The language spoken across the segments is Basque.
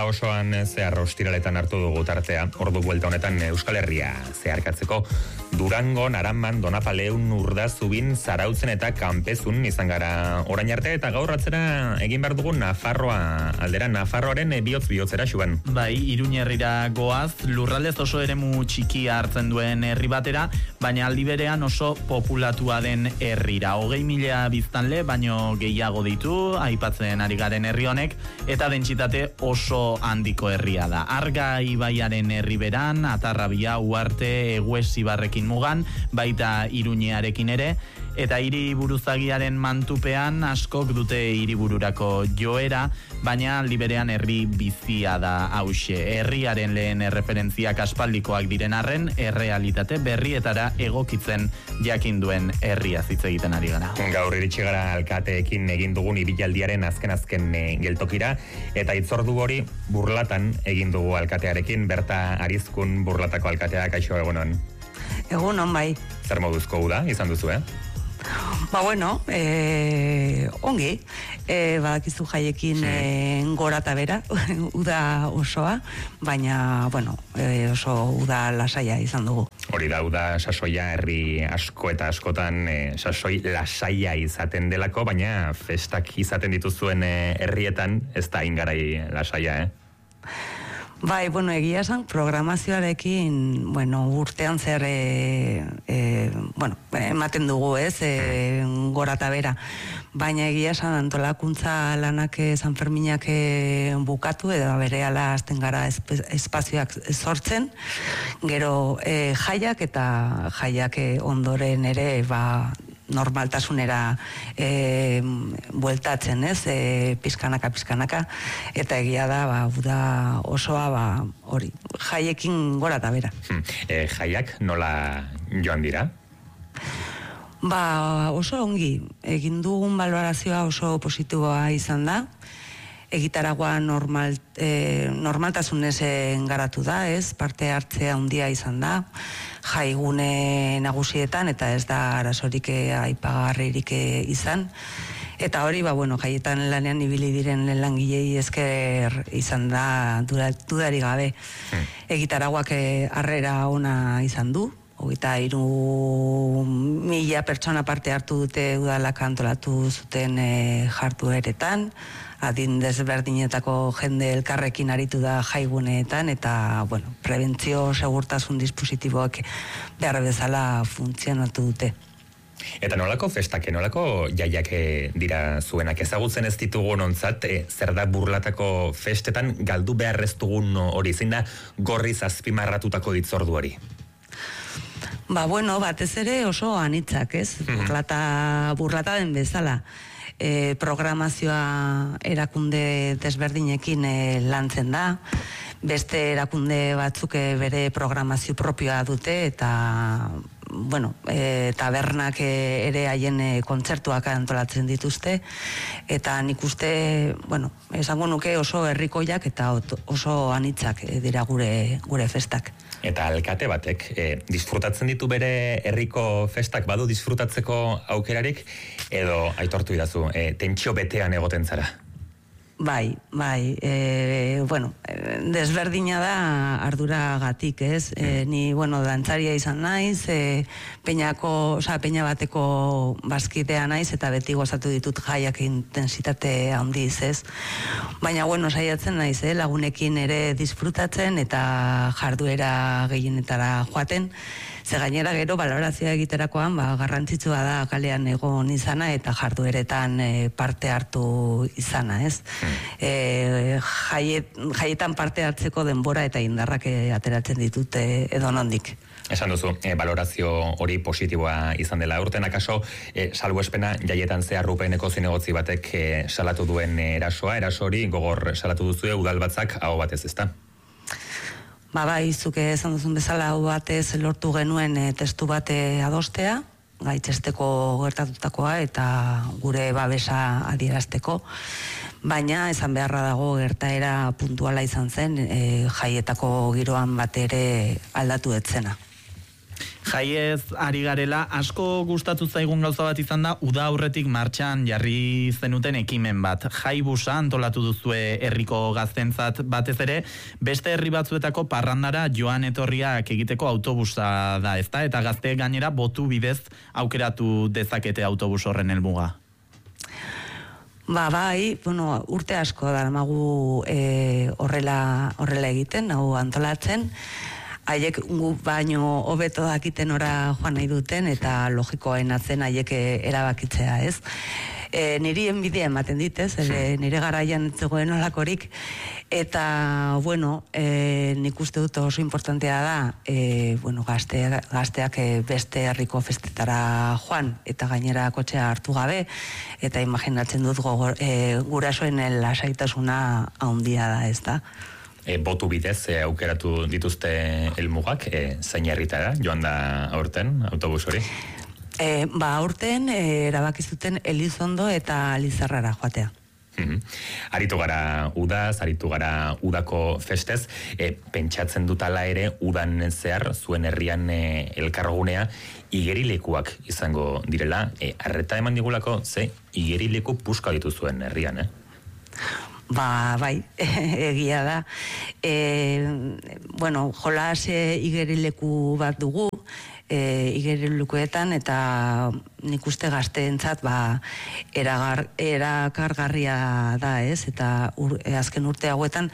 Urteba osoan zehar ostiraletan hartu dugu tartea, ordu buelta honetan Euskal Herria zeharkatzeko. Durango, Naranman, Donapaleun, Urdazubin, Zarautzen eta Kanpezun izan gara orain arte, eta gaur atzera egin behar dugu Nafarroa aldera, Nafarroaren bihotz-bihotzera Xuban. Bai, Iruña herrira goaz, lurraldez oso eremu txikia hartzen duen herri batera, baina aldi berean oso populatua den herrira. 20.000 biztanle, baino gehiago ditu, aipatzen ari garen herri honek, eta dentsitate oso handiko herria da. Arga ibaiaren herriberan, Atarrabia, Uarte, Eguesibarrekin mugan, baita Iruñearekin ere, eta hiri buruzagiaren mantupean askok dute hiribururako joera, baina aldi berean herri bizia da hauxe. Herriaren lehen erreferentziak aspaldikoak diren arren, errealitate berrietara egokitzen jakin duen herria hitz egiten ari gara. Gaur iritsi gara alkateekin egin dugun ibilaldiaren azken geltokira, eta hitzordu hori Burlatan egin dugu alkatearekin, Berta Arizkun Burlatako alkatea, kaixo egunon. Egunon, bai. Zer moduzko uda izan duzu, Ba, bueno, ongi, badakizu jaiekin gora eta bera, uda osoa, baina, bueno, oso uda lasaia izan dugu. Hori da, uda sasoia herri asko eta askotan sasoi lasaia izaten delako, baina festak izaten dituzuen herrietan ez da ingarai lasaia, Bai, bueno, egia esan programazioarekin, bueno, urtean zer, ematen dugu, gora eta bera. Baina egia esan antolakuntza lanak San Ferminak bukatu, edo berehala hasten gara espazioak sortzen, gero jaiak eta jaiak ondoren ere, normaltasunera bueltatzen, pizkanaka, eta egia da, uda osoa, hori, jaiekin gora eta bera. Jaiak nola joan dira? Oso ongi, egin dugun balorazioa oso positiboa izan da, egitaragua normaltasunez garatu da, parte hartzea handia izan da, jaigune nagusietan, eta ez da arazorik aipagarririk izan. Eta hori, jaietan lanean ibili diren langilei esker izan da dudari gabe. Egitaraguak harrera ona izan du, 23.000 pertsona parte hartu dute udalak antolatu zuten jardueretan, adin desberdinetako jende elkarrekin aritu da jaiguneetan, eta, prebentzio segurtasun dispositiboak behar bezala funtzionatu dute. Eta nolako festak, nolako jaiak dira zuenak? Ezagutzen ez ditugun ontzat, zer da Burlatako festetan galdu behar ez dugun hori, zein da gorriz azpimarratutako hitzordu hori? Batez ere oso anitzak, Burlata den bezala. Programazioa erakunde desberdinekin lantzen da, beste erakunde batzuk bere programazio propioa dute, eta tabernak ere haien kontzertuak antolatzen dituzte, eta nik uste, esango nuke oso herrikoiak eta oso anitzak dira gure festak. Eta alkate batek, disfrutatzen ditu bere herriko festak, badu disfrutatzeko aukerarik, edo aitortu idazu, tentsio betean egoten zara? Bai, desberdina da arduragatik, ni, dantzaria izan naiz, peña bateko bazkidea naiz, eta beti gozatu ditut jaiak intensitate handiz, Baina, saiatzen naiz, lagunekin ere disfrutatzen, eta jarduera gehienetara joaten, ze gainera gero balorazioa egiterakoan, garrantzitsua da kalean egon izana, eta jardueretan parte hartu izana, jaietan parte hartzeko denbora eta indarrak ateratzen ditute edo nondik. Esan duzu, balorazio hori positiboa izan dela. Urten akaso, salbuespena jaietan zehar rupeneko zinegotzi batek salatu duen eraso hori gogor salatu duzue udalbatzak hau batez, ezta? Bai, zuke esan duzun bezala hau batez lortu genuen testu bate adostea, gaitzesteko gertatutakoa eta gure babesa adierazteko, baina esan beharra dago gertaera puntuala izan zen, jaietako giroan bat ere aldatu etzena. Jaiez ari garela, asko gustatu zaigun gauza bat izan da, uda aurretik martxan jarri zenuten ekimen bat. Jaibusa antolatu duzue herriko gaztentzat batez ere, beste herri batzuetako parrandara joan etorriak egiteko autobusa da, ezta? Eta gazteek gainera botu bidez aukeratu dezakete autobus horren helmuga. Bai, urte asko daramagu horrela egiten, hau antolatzen. Haiek baino hobeto dakiten ora joan nahi duten eta logikoen atzen haiek erabakitzea, ez? Niri enbidia ematen ditez, nire garaian zegoen olakorik, eta, nik uste dut oso importantea da, gazteak beste herriko festetara joan, eta gainera kotxea hartu gabe, eta imaginatzen dut gurasoen lasaitasuna handia da, ez da? Botu bidez aukeratu dituzte helmugak, zein herritara joan da aurten autobus hori? Aurten erabaki zuten Elizondo eta Lizarrara joatea. Aritu gara udaz, aritu gara udako festez, pentsatzen dutala ere udan zehar zuen herrian elkargunea igerilekuak izango direla, arreta eman digulako ze igerileku puska dituzuen herrian, Bai, egia da. Jolas igerileku bat dugu, igerilekoetan, eta nik uste gazteentzat erakargarria da, ez? Eta azken urte hauetan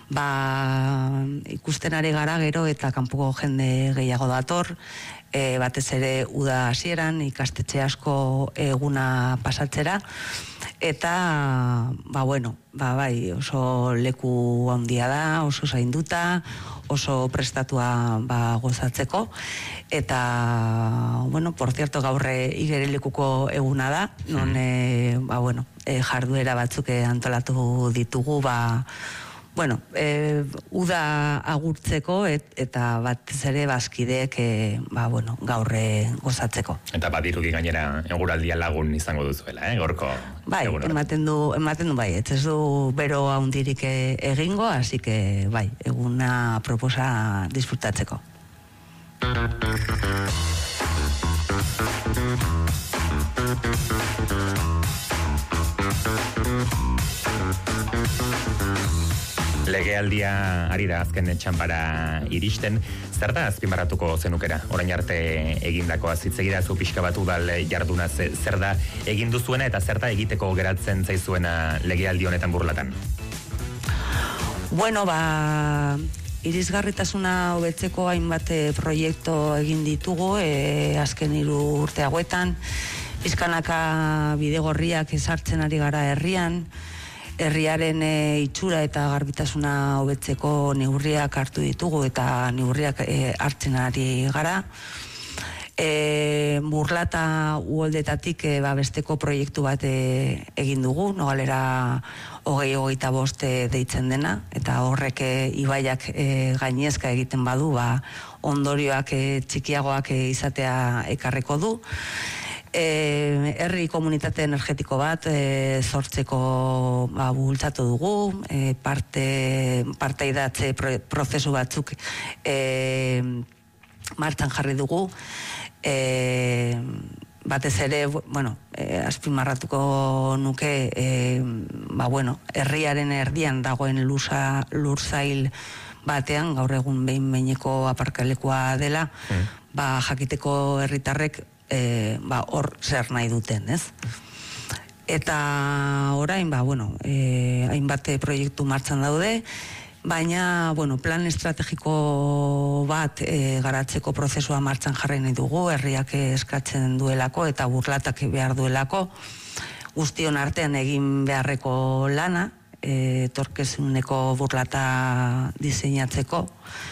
ikusten ari gara gero eta kanpoko jende gehiago dator, batez ere uda hasieran ikastetxe asko eguna pasatzera, eta bai, oso leku handia da, oso zainduta, oso prestatua gozatzeko, eta por cierto gaur igerilekuko eguna da, non jarduera batzuk antolatu ditugu, uda agurtzeko eta batez ere bazkideek gaur gozatzeko. Eta badirudi gainera eguraldia lagun izango duzuela, gorko? Bai, ematen du bai, ez du bero handirik egingo, así que bai, eguna proposa disfrutatzeko. Legealdia ari da azken txanpara iristen, zer da azpimarratuko zenukera? Orain arte egindakoa zitzegidazu pixka bat udal jardunaz, zer da egin duzuena eta zer da egiteko geratzen zaizuena legealdi honetan burlatan? Irisgarritasuna hobetzeko hainbat proiektu egin ditugu, azken 3 urte hauetan, pizkanaka bidegorriak ezartzen ari gara herriaren itxura eta garbitasuna hobetzeko neurriak hartu ditugu eta neurriak hartzen ari gara. Burlata uholdetatik besteko proiektu bat egin dugu, Nogalera 2025 deitzen dena, eta horrek ibaiak gainezka egiten badu, ondorioak txikiagoak izatea ekarreko du. Herri komunitate energetiko bat sortzeko bultzatu dugu, partaidatze prozesu batzuk martxan jarri dugu, batez ere, azpimarratuko nuke, herriaren erdian dagoen lursail batean, gaur egun behin-behineko aparkalekua dela, jakiteko herritarrek hor zer nahi duten, ez? Eta orain, hainbat proiektu martxan daude, baina, plan estrategiko bat garatzeko prozesua martxan jarri nahi dugu, herriak eskatzen duelako eta burlatak behar duelako, guztion artean egin beharreko lana, etorkizuneko burlata diseinatzeko,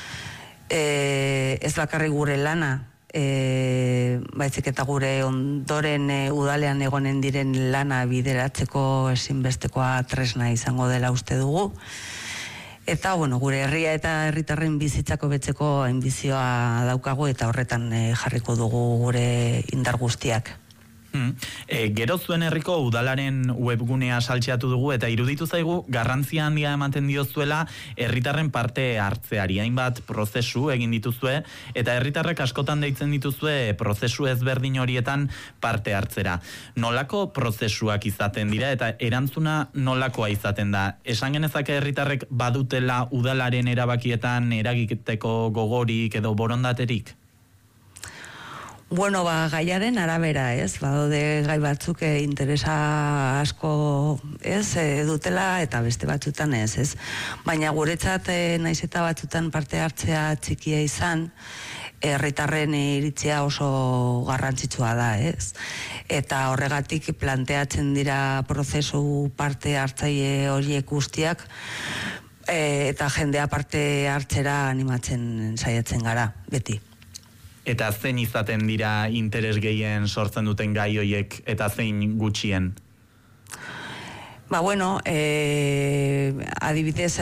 ez bakarrik gure lana, baizik eta gure ondoren udalean egonen diren lana bideratzeko ezinbestekoa tresna izango dela uste dugu. Eta, gure herria eta herritarren bizitzako betzeko enbizioa daukagu eta horretan jarriko dugu gure indar guztiak. Gero zuen herriko udalaren webgunea saltxeatu dugu eta iruditu zaigu garrantzia handia ematen diozuela herritarren parte hartzeari. Hainbat prozesu egin dituzue eta herritarrek askotan deitzen dituzue prozesu ezberdin horietan parte hartzera. Nolako prozesuak izaten dira eta erantzuna nolakoa izaten da? Esan genezake herritarrek badutela udalaren erabakietan eragiteko gogorik edo borondaterik? Bueno, gaiaren arabera, ez? Badaude gai batzuk interesa asko, ez, dutela eta beste batzutan ez? Baina guretzat naiz eta batzutan parte hartzea txikia izan, herritarren iritzia oso garrantzitsua da, ez? Eta horregatik planteatzen dira prozesu parte hartzaile horiek guztiak, eta jendea parte hartzera animatzen saiatzen gara, beti. Eta zein izaten dira interes gehien sortzen duten gai hoiek eta zein gutxien? Bueno, adibidez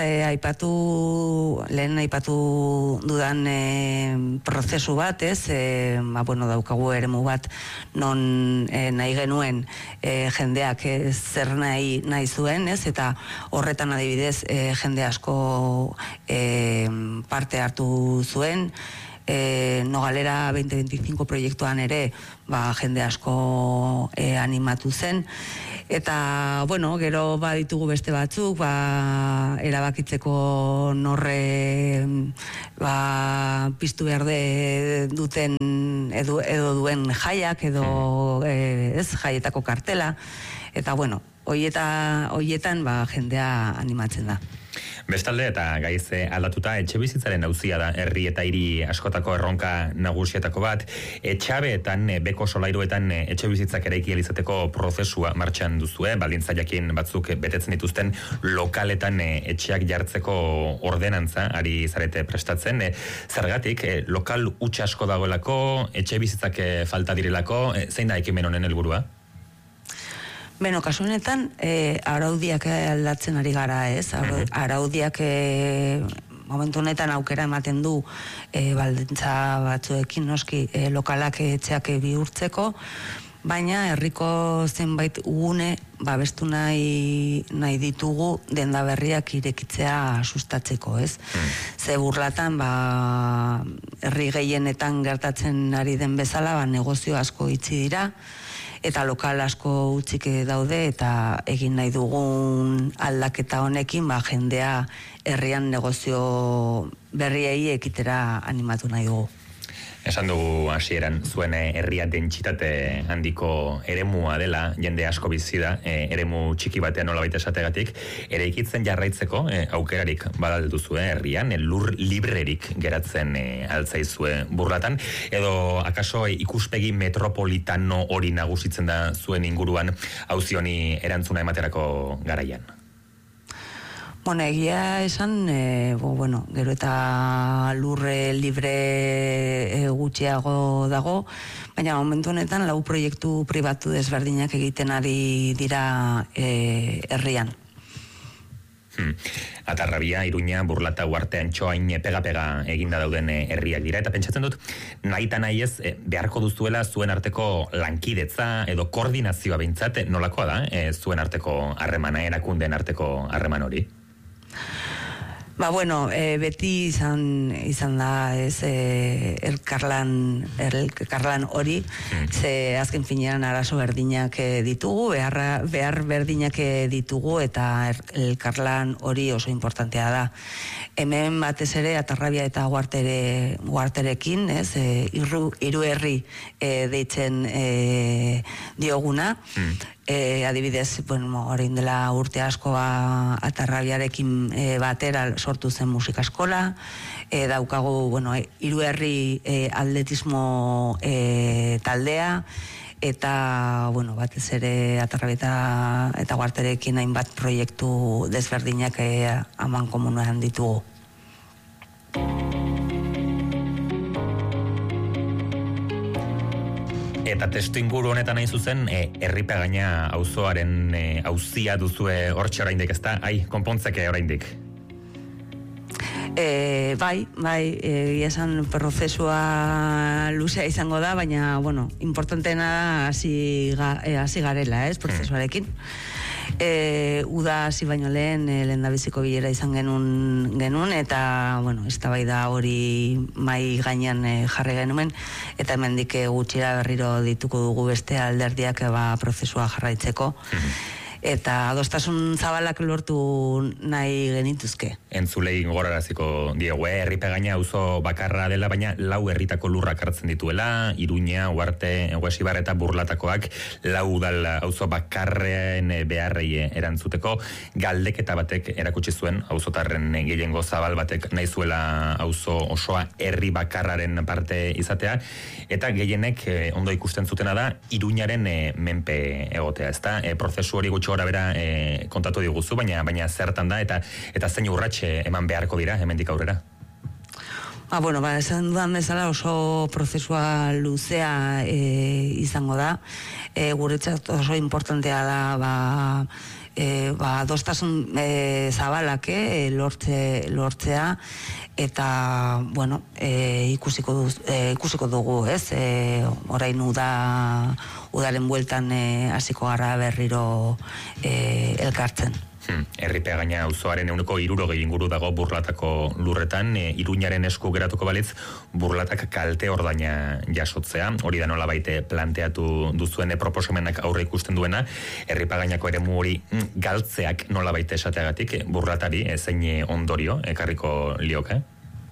lehen aipatu dudan prozesu bat, ez? Bueno, daukagu eremu bat non nahi genuen jendeak zer nahi zuen, ez? Eta horretan adibidez jende asko parte hartu zuen. Nogalera 2025 proiektuan ere jende asko animatu zen. Eta, bueno, gero baditugu beste batzuk, erabakitzeko norre piztu behar duten edo duen jaiak, edo jaietako kartela. Eta, bueno, hoietan jendea animatzen da. Bestalde eta gaize aldatuta etxebizitzaren auzia da herri eta hiri askotako erronka nagusietako bat. Etxabeetan, beko solairuetan etxebizitzak eraiki izateko prozesua martxan duzue, baldintza jakin batzuk betetzen dituzten lokaletan etxeak jartzeko ordenantza ari zarete prestatzen. Zergatik, lokal huts asko dagoelako, etxebizitzak falta direlako, zein da ekimen honen helburua? Beno, kasu honetan, araudiak aldatzen ari gara, ez? Araudiak momentu honetan aukera ematen du baldintza batzuekin, noski, lokalak etxeak bihurtzeko, baina herriko zenbait gune babestu nahi ditugu denda berriak irekitzea sustatzeko, ez? Ze burlatan, herri gehienetan gertatzen ari den bezala, negozio asko itxi dira, eta lokal asko utzik daude, eta egin nahi dugun aldaketa honekin, jendea herrian negozio berriei ekitera animatu nahi dugu. Esan dugu hasieran zuen herria dentsitate handiko eremua dela, jende asko bizi da, eremu txiki batean nolabait esategatik, eraikitzen jarraitzeko aukerarik badalduzue herrian, lur librerik geratzen altzaizue burlatan, edo akaso ikuspegi metropolitano hori nagusitzen da zuen inguruan auzi honi erantzuna ematerako garaian? Bueno, egia esan, gero eta lurre libre gutxiago dago, baina momentu honetan 4 proiektu pribatu desberdinak egiten ari dira herrian. Atarrabia, Iruña, Burlata, Uarte, Antxoain, pega-pega eginda dauden herriak dira, eta pentsatzen dut, nahi eta nahi ez, beharko duzuela zuen arteko lankidetza edo koordinazioa behintzat, nolakoa da, zuen arteko harremana, erakundeen arteko harreman hori? Beti izan da elkarlan hori, ze azken finean arazo berdinak ditugu, behar berdinak ditugu, eta elkarlan hori oso importantea da. Hemen batez ere Atarrabia eta Uarterekin, hiru herri deitzen dioguna, adibidez, orain dela urte asko Atarrabiarekin batera sortu zen musika eskola, daukagu, hiru herri atletismo taldea, eta, batez ere Atarrabia eta Uarterekin hainbat proiektu desberdinak aman komunean ditugu. Eta testu inguru honetan hain zuzen, Herripagaina auzoaren auzia duzue hortxe oraindik, ezta? Konpontzeke oraindik. esan prozesua luzea izango da, baina, bueno, importanteena da hasi garela, prozesuarekin. Uda hasi baino lehen, lehendabiziko bilera izan genuen, eta, bueno, eztabaida hori mai gainean jarri genuen, eta hemendik gutxira berriro dituko dugu beste alderdiak prozesua jarraitzeko. Eta adostasun zabalak lortu nahi genituzke. Entzulei gogoraraziko diegu, Herripe-Gaina auzo bakarra dela, baina 4 herritako lurrak hartzen dituela, Iruña, Uharte, Eguesibar eta Burlatakoak 4 udal auzo bakarren beharrei erantzuteko. Galdeketa batek erakutsi zuen, auzotarren gehiengo zabal batek nahi zuela auzo osoa herri bakarraren parte izatea, eta gehienek ondo ikusten zutena da Iruñaren menpe egotea, ezta? Prozesu hori gutxi gora bera kontatu diguzu, baina zertan da, eta zein urratxe eman beharko dira hemendik aurrera? Esan dudan bezala oso prozesua luzea izango da. Guretzat oso importantea da adostasun zabalak lortzea, eta, bueno, ikusiko dugu, orain udaren bueltan hasiko gara berriro elkartzen. Herripe-Gaina auzoaren 60% inguru dago Burlatako lurretan, Iruñaren esku geratuko balitz Burlatak kalte ordaina jasotzea, hori da nolabait planteatu duzuen proposamenak aurre ikusten duena, Herripe-Gainako eremu hori galtzeak nolabait esateagatik Burlatari zein ondorio ekarriko lioke?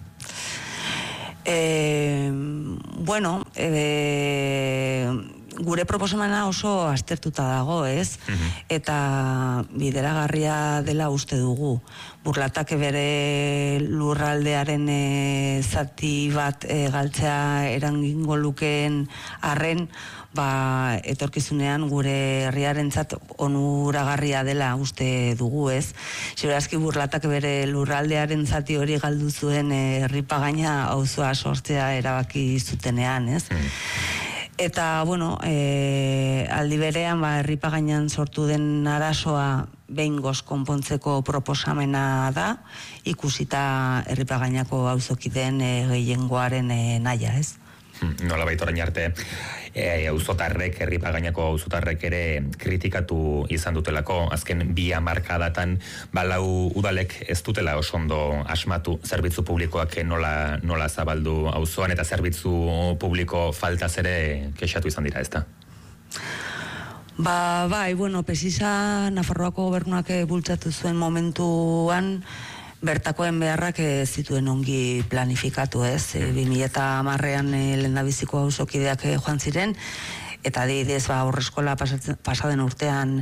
Gure proposamena oso aztertuta dago, eta bideragarria dela uste dugu. Burlatak bere lurraldearen zati bat galtzea erangingo lukeen arren, etorkizunean gure herriarentzat onuragarria dela uste dugu, Segurazki Burlatak bere lurraldearen zati hori galdu zuen Herripe-Gaina auzoa sortzea erabaki zutenean, Eta, bueno, aldi berean, Herripe-Gainan sortu den arazoa behingoz konpontzeko proposamena da, ikusita Herripe-Gainako auzokideen gehiengoaren nahia, Nolabait orain arte, auzotarrek, Herripe-Gainako auzotarrek ere kritikatu izan dutelako, azken 2 hamarkadatan 4 udalek ez dutela oso ondo asmatu zerbitzu publikoak nola zabaldu auzoan, eta zerbitzu publiko faltaz ere kexatu izan dira, ezta? Pesisa Nafarroako gobernuak bultzatu zuen momentuan, bertakoen beharrak zituen ongi planifikatu, 2010an lehendabiziko auzokideak joan ziren, eta adibidez haurreskola pasaden urtean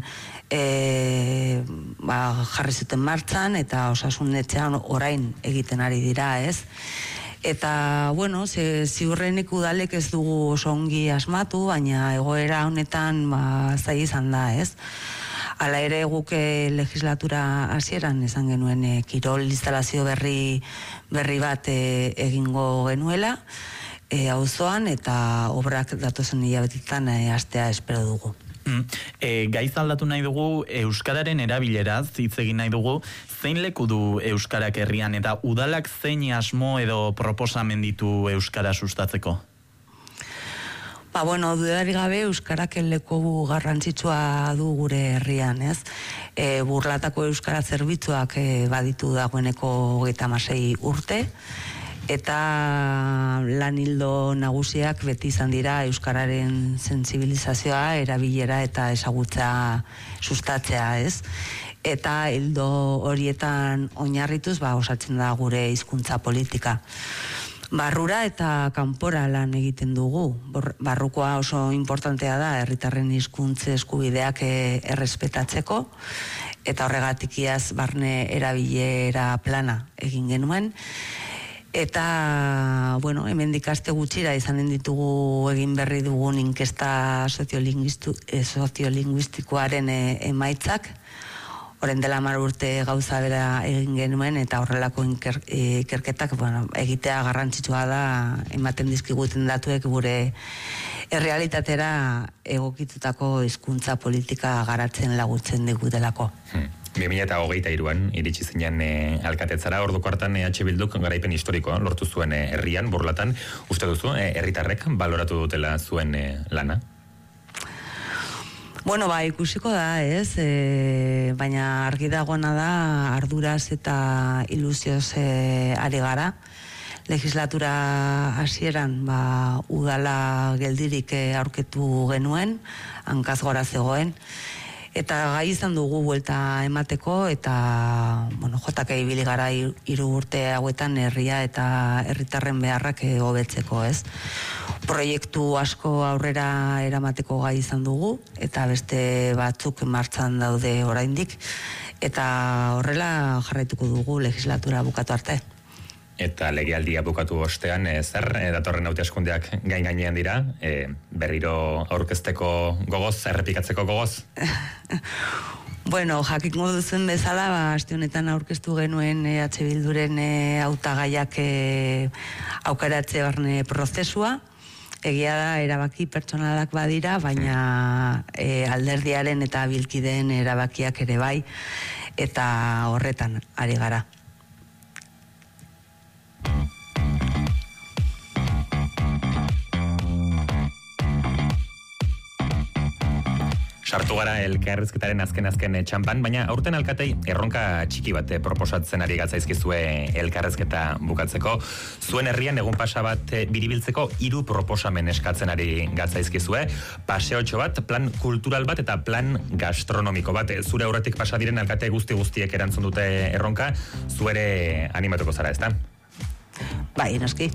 jarri zuten martxan, eta osasun etxean orain egiten ari dira, Eta, bueno, ziurrenik udalek ez dugu oso ongi asmatu, baina egoera honetan zaila izan da, Hala ere guk legislatura hasieran esan genuen kirol instalazio berri bat egingo genuela auzoan, eta obrak datozen hilabetetan hastea espero dugu. Gaiz aldatu nahi dugu, euskararen erabileraz hitz egin nahi dugu, zein leku du euskarak herrian, eta udalak zein asmo edo proposamen ditu euskara sustatzeko? Dudarik gabe euskarak leku garrantzitsua du gure herrian, Burlatako euskara zerbitzuak baditu dagoeneko 36 urte, eta lan ildo nagusiak beti izan dira euskararen sentsibilizazioa, erabilera eta ezagutza sustatzea, Eta ildo horietan oinarrituz osatzen da gure hizkuntza politika. Barrura eta kanpora lan egiten dugu. Barrukoa oso importantea da herritarren hizkuntza eskubideak errespetatzeko, eta horregatik iaz barne erabilera plana egin genuen. Eta, hemendik aste gutxira izanen ditugu egin berri dugun inkesta soziolinguistikoaren emaitzak. Orain dela 10 urte gauza bera egin genuen, eta horrelako ikerketak egitea garrantzitsua da, ematen dizkiguten datuek gure errealitatera egokitutako hizkuntza politika garatzen laguntzen digutelako. 2023an iritsi zinen alkatetzara, orduko hartan EH Bilduk garaipen historikoa lortu zuen herrian, Burlatan. Uste duzu, herritarrek baloratu dutela zuen lana? Bueno, ikusiko da, ez? Baina argi dagoena da arduraz eta ilusioz ari gara. Legislatura hasieran udala geldirik aurketu genuen, hankaz gora zegoen, eta gai izan dugu buelta emateko, eta jotake ibili gara 3 urte hauetan herria eta herritarren beharrak hobetzeko, ez? Proiektu asko aurrera eramateko gai izan dugu, eta beste batzuk martxan daude oraindik, eta horrela jarraituko dugu legislatura bukatu arte. Eta legealdia bukatu ostean, zer datorren hauteskundeak gainean dira, berriro aurkezteko gogoz, errepikatzeko gogoz? Bueno, jakingo duzen bezala, aste honetan aurkeztu genuen EH Bilduren hautagaiak aukeratze barne prozesua. Egia da, erabaki pertsonalak badira, baina alderdiaren eta bilkideen erabakiak ere bai, eta horretan ari gara. Sartu gara elkarrizketaren azken txampan, baina aurten alkatei erronka txiki bat proposatzen ari gatzaizkizue elkarrizketa bukatzeko. Zuen herrian egun pasa bat biribiltzeko 3 proposamen eskatzen ari gatzaizkizue. Paseotxo bat, plan kultural bat eta plan gastronomiko bat. Zure aurretik pasa diren alkate guztiek erantzun dute erronka, zuere animatuko zara, ezta? Bai, noski.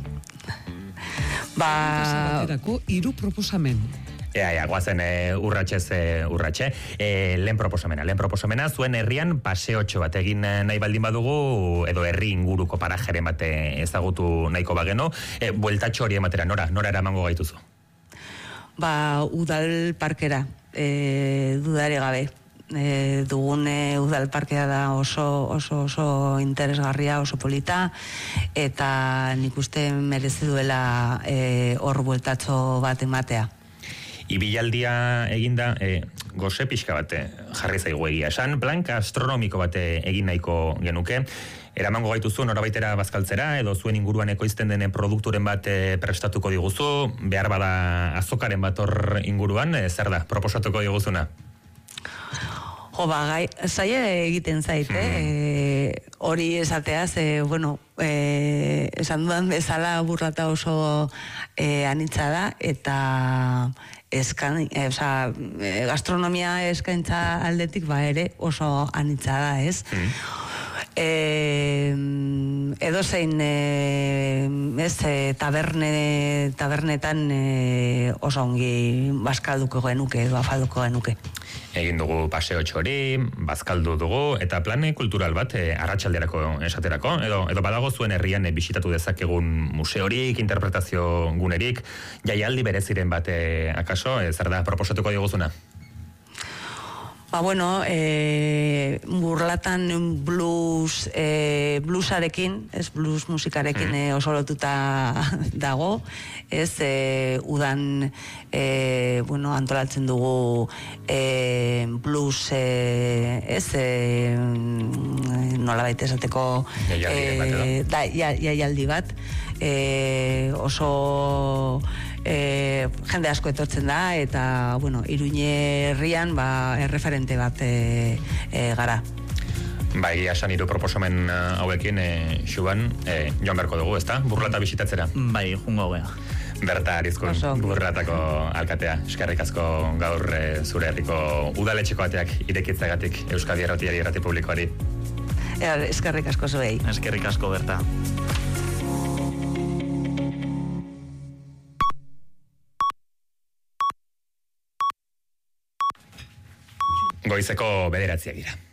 Baterako 3 proposamen. Guazen urratxe. Lehen proposamena, zuen herrian paseotxo bat egin nahi baldin badugu, edo herri inguruko parajeren bat ezagutu nahiko bageno, bueltatxo hori ematera, nora eramango gaituzu? Udal parkera, dudare gabe. Dugun udal parkea da oso interesgarria, oso polita, eta nik uste merezi duela hor bueltatxo bat ematea. Ibilaldia eginda, goze pixka bat jarri zaigu egia esan, plan gastronomiko bat egin nahiko genuke. Eramango gaituzu norabaitera bazkaltzera, edo zuen inguruan ekoizten den produkturen bat prestatuko diguzu, behar bada azokaren bat hor inguruan, zer da, proposatuko diguzuna? Zaila egiten zait, hori esateaz, esan dudan bezala Burlata oso anitza da, eta gastronomia eskaintza aldetik ere oso anitza da, ez? Edozein tabernetan oso ongi bazkalduko genuke edo afalduko genuke. Egin dugu paseotxo hori, bazkaldu dugu, eta plan kultural bat arratsalderako esaterako, edo badago zuen herrian bisitatu dezakegun museorik, interpretazio gunerik, jaialdi bereziren bat akaso, zer da proposatuko diguzuna? Burlatan bluesarekin, blues musikarekin oso lotuta dago, udan antolatzen dugu blues, nolabait esateko jaialdi bat, oso jende asko etortzen da, eta Iruñe herrian erreferente bat gara. Egia esan 3 proposamen hauekin, Xuban, joan beharko dugu, ezta? Burlata bisitatzera. Jungo gea. Berta Arizkun, Burlatako alkatea. Eskerrik asko gaur zure herriko udaletxeko ateak irekitzeagatik Euskadi Irrati Publikoari. Eskerrik asko zuei. Eskerrik asko, Berta. Goizeko 9:00 dira.